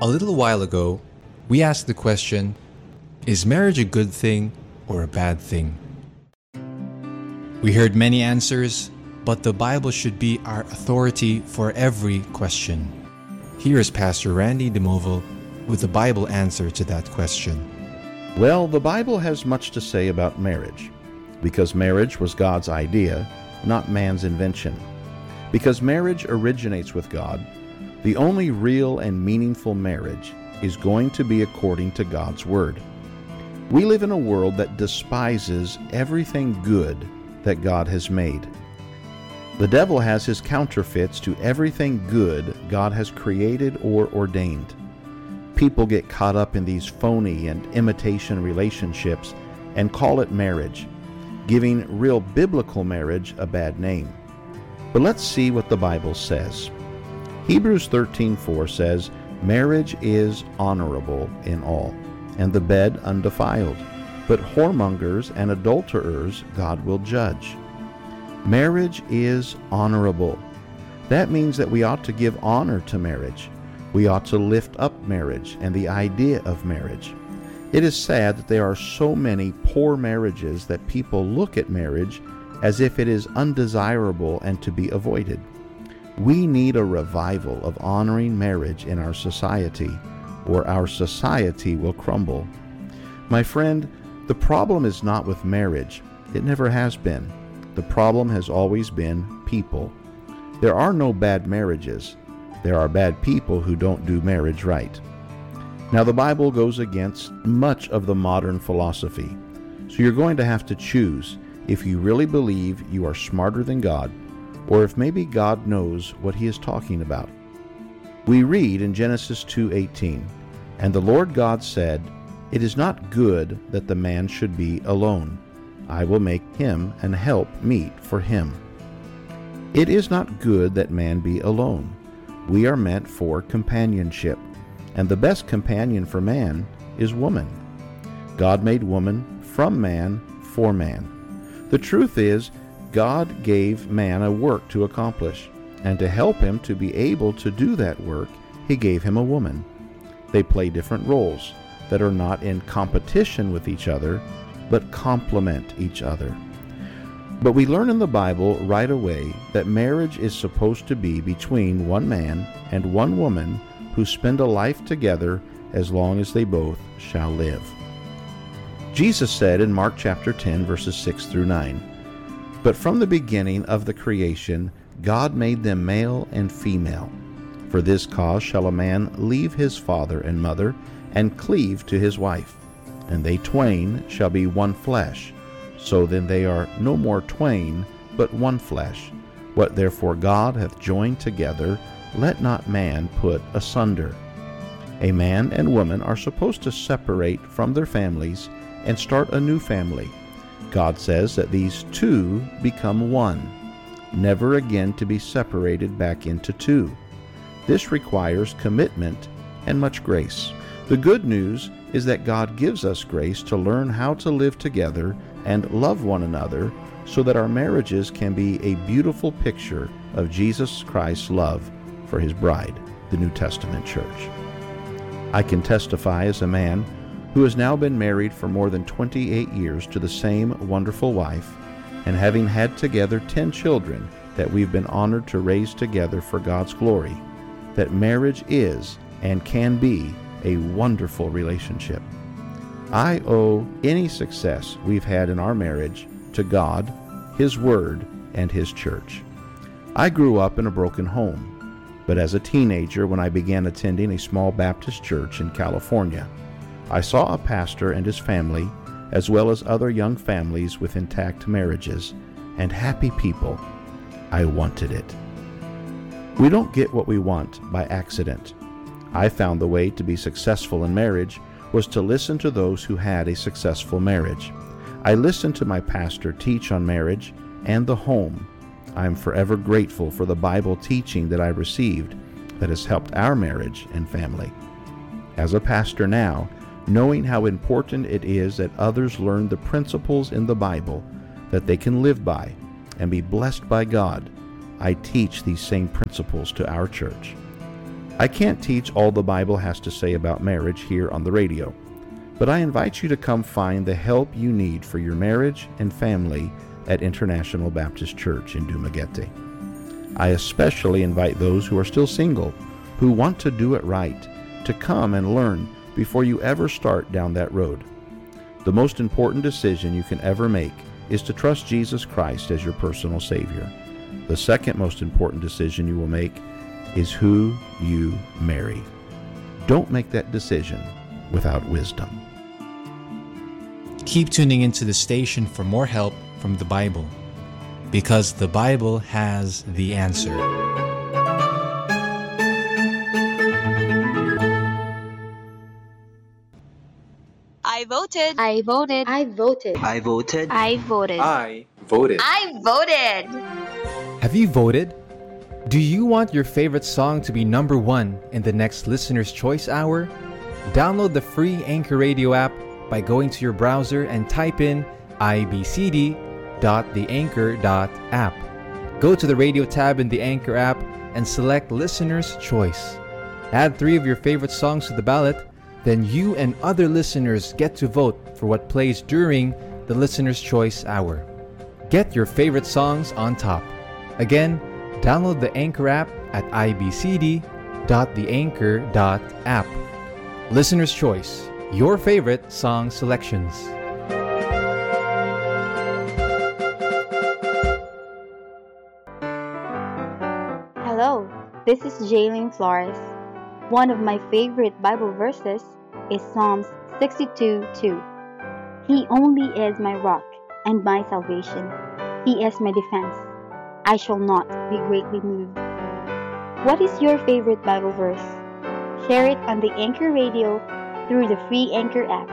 A little while ago, we asked the question, is marriage a good thing or a bad thing? We heard many answers, but the Bible should be our authority for every question. Here is Pastor Randy DeMoval with the Bible answer to that question. Well, the Bible has much to say about marriage, because marriage was God's idea, not man's invention. Because marriage originates with God, the only real and meaningful marriage is going to be according to God's Word. We live in a world that despises everything good that God has made. The devil has his counterfeits to everything good God has created or ordained. People get caught up in these phony and imitation relationships and call it marriage, giving real biblical marriage a bad name. But let's see what the Bible says. Hebrews 13:4 says, "Marriage is honorable in all, and the bed undefiled. But whoremongers and adulterers God will judge." Marriage is honorable. That means that we ought to give honor to marriage. We ought to lift up marriage and the idea of marriage. It is sad that there are so many poor marriages that people look at marriage as if it is undesirable and to be avoided. We need a revival of honoring marriage in our society, or our society will crumble. My friend, the problem is not with marriage. It never has been. The problem has always been people. There are no bad marriages. There are bad people who don't do marriage right. Now, the Bible goes against much of the modern philosophy, so you're going to have to choose if you really believe you are smarter than God, or if maybe God knows what He is talking about. We read in Genesis 2:18, "And the Lord God said, It is not good that the man should be alone. I will make him an help meet for him." It is not good that man be alone. We are meant for companionship, and the best companion for man is woman. God made woman from man for man. The truth is, God gave man a work to accomplish, and to help him to be able to do that work, He gave him a woman. They play different roles that are not in competition with each other, but complement each other. But we learn in the Bible right away that marriage is supposed to be between one man and one woman who spend a life together as long as they both shall live. Jesus said in Mark chapter 10, verses 6 through 9, "But from the beginning of the creation, God made them male and female. For this cause shall a man leave his father and mother, and cleave to his wife, and they twain shall be one flesh. So then they are no more twain, but one flesh. What therefore God hath joined together, let not man put asunder." A man and woman are supposed to separate from their families and start a new family. God says that these two become one, never again to be separated back into two. This requires commitment and much grace. The good news is that God gives us grace to learn how to live together and love one another so that our marriages can be a beautiful picture of Jesus Christ's love for His bride, the New Testament church. I can testify as a man who has now been married for more than 28 years to the same wonderful wife, and having had together 10 children that we've been honored to raise together for God's glory, that marriage is and can be a wonderful relationship. I owe any success we've had in our marriage to God, His Word, and His church. I grew up in a broken home, but as a teenager when I began attending a small Baptist church in California, I saw a pastor and his family, as well as other young families with intact marriages and happy people. I wanted it. We don't get what we want by accident. I found the way to be successful in marriage was to listen to those who had a successful marriage. I listened to my pastor teach on marriage and the home. I am forever grateful for the Bible teaching that I received that has helped our marriage and family. As a pastor now, knowing how important it is that others learn the principles in the Bible that they can live by and be blessed by God, I teach these same principles to our church. I can't teach all the Bible has to say about marriage here on the radio, but I invite you to come find the help you need for your marriage and family at International Baptist Church in Dumaguete. I especially invite those who are still single, who want to do it right, to come and learn before you ever start down that road. The most important decision you can ever make is to trust Jesus Christ as your personal Savior. The second most important decision you will make is who you marry. Don't make that decision without wisdom. Keep tuning into the station for more help from the Bible, because the Bible has the answer. I voted. I voted. I voted. I voted. I voted. I voted. I voted. Have you voted? Do you want your favorite song to be number one in the next Listener's Choice Hour? Download the free Anchor Radio app by going to your browser and type in ibcd.theanchor.app. Go to the radio tab in the Anchor app and select Listener's Choice. Add 3 of your favorite songs to the ballot, then you and other listeners get to vote for what plays during the Listener's Choice Hour. Get your favorite songs on top. Again, download the Anchor app at ibcd.theanchor.app. Listener's Choice, your favorite song selections. Hello, this is Jaylene Flores. One of my favorite Bible verses is Psalms 62:2. He only is my rock and my salvation. He is my defense. I shall not be greatly moved. What is your favorite Bible verse? Share it on the Anchor Radio through the free Anchor app.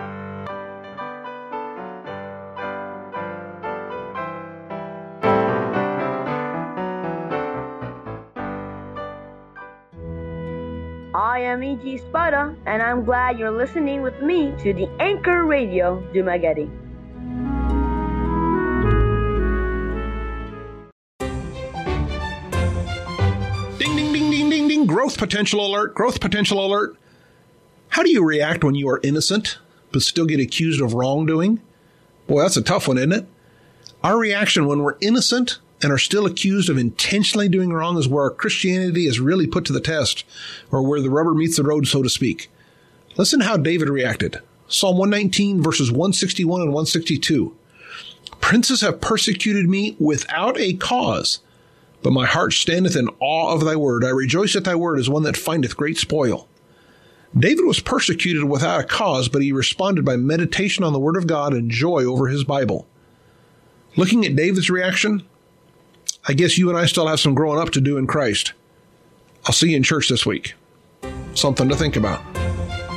I am E.G. Spada, and I'm glad you're listening with me to the Anchor Radio Dumaguete. Ding, ding, ding, ding, ding, ding. Growth potential alert, growth potential alert. How do you react when you are innocent but still get accused of wrongdoing? Boy, that's a tough one, isn't it? Our reaction when we're innocent and are still accused of intentionally doing wrong is where our Christianity is really put to the test, or where the rubber meets the road, so to speak. Listen to how David reacted. Psalm 119, verses 161 and 162. Princes have persecuted me without a cause, but my heart standeth in awe of thy word. I rejoice at thy word as one that findeth great spoil. David was persecuted without a cause, but he responded by meditation on the word of God and joy over his Bible. Looking at David's reaction, I guess you and I still have some growing up to do in Christ. I'll see you in church this week. Something to think about.